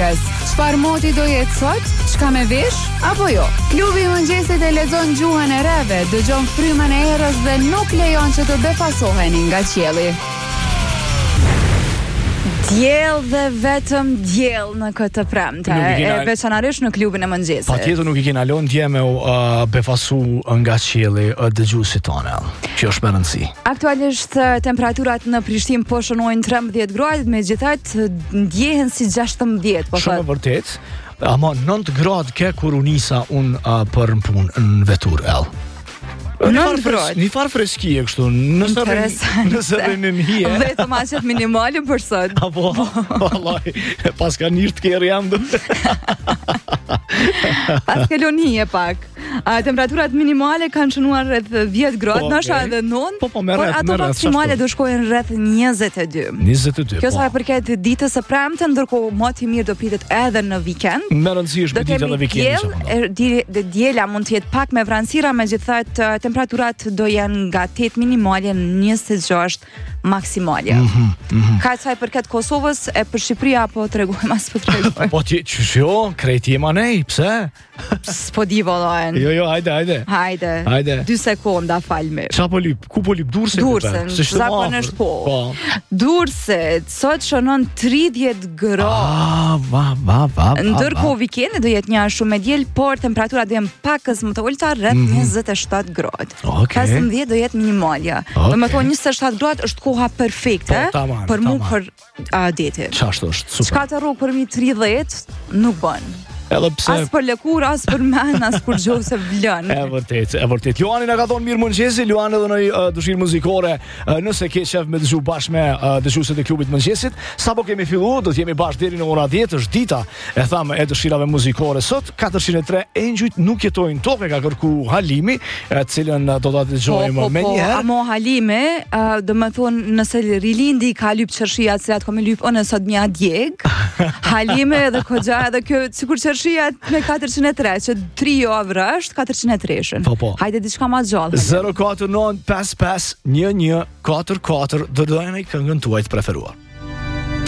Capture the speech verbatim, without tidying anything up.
mëngjes. Çfarë moti do jetë sot? Çka me vesh apo jo? Klubi i mëngjesit e lexon gjuhën e reve, dëgjon frymën e errës dhe nuk lejon që të befasoheni nga qielli. Djell dhe vetëm djell në këtë premte, e veçanërisht në klubin e mëngjesit. Patjetër nuk i kena lënë dje me u uh, befasu nga qielli uh, dëgjuesit tonë. Kjo është me rëndësi. Aktualisht temperaturat në Prishtinë po shënojnë trembëdhjetë gradë, megjithatë ndjehen si gjashtëmbëdhjetë, po Shumë vërtet. Ama nëntë gradë ke kur u nisa unë uh, për në punë në vetur el. nëntë gradë. Një farë freskie kështu. Nëse nëse rënë në hije. Vetëm aqet minimale për sot. Apo, vallai, pas ka njërë të kerë jam du. Pas kalon hije pak. A, temperaturat minimale kanë shënuar rreth dhjetë gradë, Po, ndoshta okay. edhe nëntë, Po, po, me por rreth, ato me rreth, maksimale ashtu. do shkojnë rreth njëzet e dy. njëzet e dy. Kjo po. sa e përket ditës së premte, ndërkohë më i mirë do pritet edhe në vikend. Me rëndësi është Do me ditë kemi edhe vikendi. diell, e, di- dhe diela mund të jetë pak me vranësira, megjithatë temperaturat do jenë nga tetë minimale në njëzet e gjashtë maksimale. Mhm, mhm. Ka sa i përket Kosovës, e për Shqipëria po tregojmë as po tregojmë. Po ti, qysh jo, krejt jema nej, pse? S'po di vallajn. Jo, jo, hajde, hajde. Hajde. Hajde. dy sekonda falmi. Qa po lip? Ku po lip? Durse? Durrëse, Se shtë zakonisht afër. po. Po. Durrëse, sot shënon tridhjetë gradë. Ah, va, va, va, va. Ndërkohë vikendi do jetë një shumë me diel, por temperaturat do jenë pakës më të ulta, rreth njëzet e shtatë gradë. Okej. pesëmbëdhjetë do jetë minimalja. Okej. Do të thonë njëzet e shtatë gradë është koha perfekte Po, tamam, për mu tamam. për a, detin. Qashtu është, super. Çka të rrugë për mi tridhjetë nuk bën. Edhe pse... As për lëkur, as për men, as për gjohë se vlën. E vërtet, e vërtet. Luani na ka thonë mirë mëngjesi, Luani edhe në uh, dëshirë muzikore, uh, nëse ke qef me dëgju bashkë me uh, dëgjuesit e klubit mëngjesit, sapo kemi filluar, do të jemi bashkë deri në ora dhjetë, është dita e thamë e dëshirave muzikore. Sot katërqind e tre engjujt nuk jetojnë tokë, ka kërku Halimi, e cilën uh, do ta dëgjojmë po, po, më po, një herë. Amo Halime, uh, do më thonë nëse rilindi ka lyp qërshia cilat kom lyp unë sot mja djeg, Halime edhe Kogja edhe kjo sikur qërshia me katërqind e tre, që trio avrësht, katërqind e tre-shën. Po, po. Hajde diçka ma gjallë. zero katër nëntë pesë pesë një një katër katër dërdojnë i këngën tuaj të preferuar.